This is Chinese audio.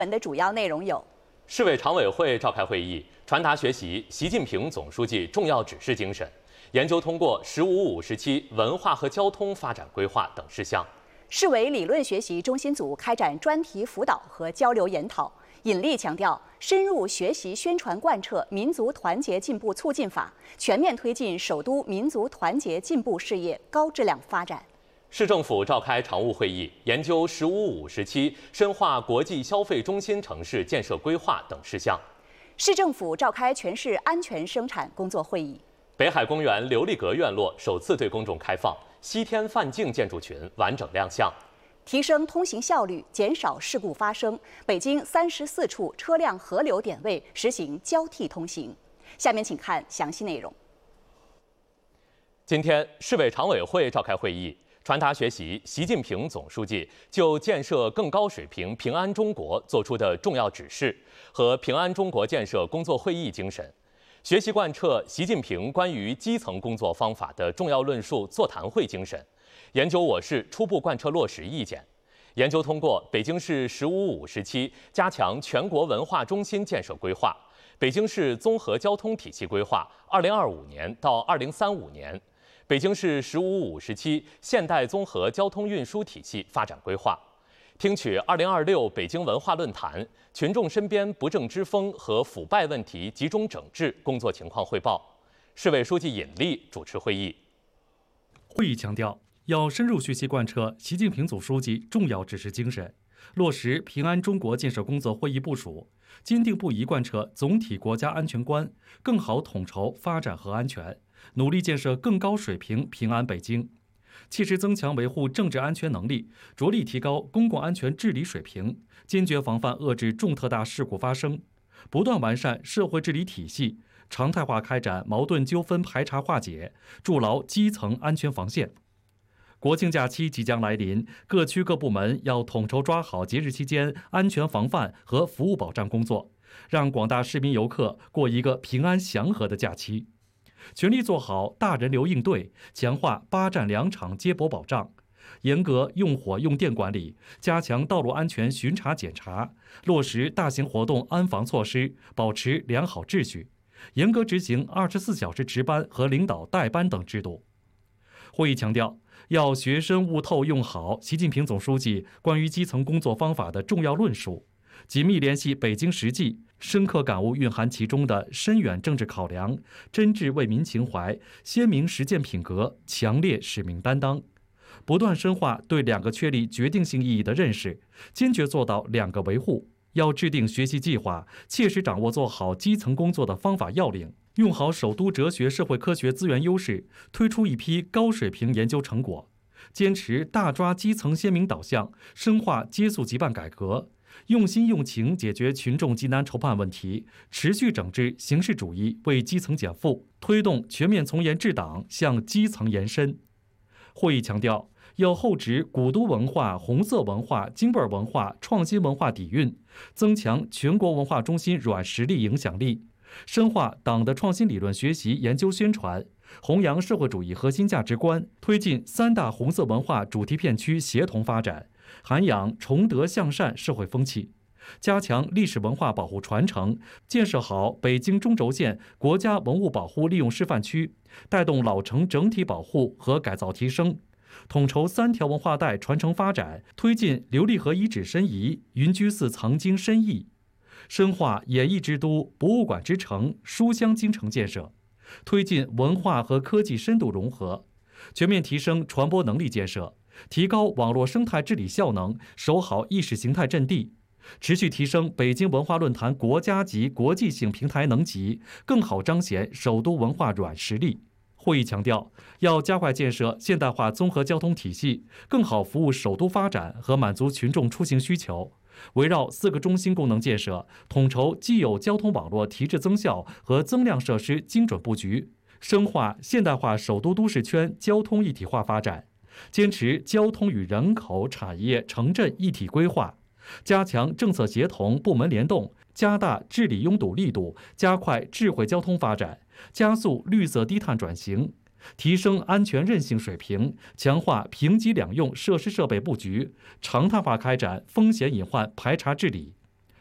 本的主要内容有： 市委常委会召开会议，传达学习习近平总书记重要指示精神，研究通过“十五五”时期文化和交通发展规划等事项。 市委理论学习中心组开展专题辅导和交流研讨，引力强调深入学习宣传贯彻民族团结进步促进法，全面推进首都民族团结进步事业高质量发展。 市政府召开常务会议，研究“十五五”时期深化国际消费中心城市建设规划等事项。 市政府召开全市安全生产工作会议。 北海公园琉璃阁院落首次对公众开放，西天范境建筑群完整亮相。 提升通行效率，减少事故发生，北京34处车辆合流点位实行交替通行。下面请看详细内容。 今天，市委常委会召开会议，传达学习习近平总书记就建设更高水平平安中国作出的重要指示和平安中国建设工作会议精神，学习贯彻习近平关于基层工作方法的重要论述座谈会精神，研究我市初步贯彻落实意见，研究通过北京市“十五五”时期加强全国文化中心建设规划、北京市综合交通体系规划2025年到2035年、北京市“十五五”时期现代综合交通运输体系发展规划，听取2026北京文化论坛群众身边不正之风和腐败问题集中整治工作情况汇报。市委书记尹力主持会议。 会议强调，要深入学习贯彻习近平总书记重要指示精神，落实平安中国建设工作会议部署，坚定不移贯彻总体国家安全观，更好统筹发展和安全，努力建设更高水平平安北京，切实增强维护政治安全能力，着力提高公共安全治理水平，坚决防范遏制重特大事故发生，不断完善社会治理体系，常态化开展矛盾纠纷排查化解，筑牢基层安全防线。国庆假期即将来临，各区各部门要统筹抓好节日期间安全防范和服务保障工作，让广大市民游客过一个平安祥和的假期。全力做好大人流应对，强化8站2场接驳保障，严格用火用电管理，加强道路安全巡查检查，落实大型活动安防措施，保持良好秩序，严格执行24小时值班和领导带班等制度。会议强调，要学深悟透用好习近平总书记关于基层工作方法的重要论述，紧密联系北京实际，深刻感悟蕴含其中的深远政治考量、真挚为民情怀、鲜明实践品格、强烈使命担当，不断深化对2个确立决定性意义的认识，坚决做到2个维护。要制定学习计划，切实掌握做好基层工作的方法要领，用好首都哲学社会科学资源优势，推出一批高水平研究成果，坚持大抓基层鲜明导向，深化接速急办改革，用心用情解决群众急难愁盼问题，持续整治形式主义，为基层减负，推动全面从严治党向基层延伸。会议强调，要厚植古都文化、红色文化、京味文化、创新文化底蕴，增强全国文化中心软实力影响力，深化党的创新理论学习研究宣传，弘扬社会主义核心价值观，推进3大红色文化主题片区协同发展，涵养崇德向善社会风气，加强历史文化保护传承，建设好北京中轴线国家文物保护利用示范区，带动老城整体保护和改造提升，统筹3条文化带传承发展，推进琉璃河遗址申遗、云居寺藏经申遗，深化演艺之都、博物馆之城、书香京城建设，推进文化和科技深度融合，全面提升传播能力建设，提高网络生态治理效能，守好意识形态阵地，持续提升北京文化论坛国家级、国际性平台能级，更好彰显首都文化软实力。会议强调，要加快建设现代化综合交通体系，更好服务首都发展和满足群众出行需求。围绕4个中心功能建设，统筹既有交通网络提质增效和增量设施精准布局，深化现代化首都都市圈交通一体化发展，坚持交通与人口、产业、城镇一体规划，加强政策协同、部门联动，加大治理拥堵力度，加快智慧交通发展，加速绿色低碳转型，提升安全韧性水平，强化评级两用设施设备布局，常态化开展风险隐患排查治理。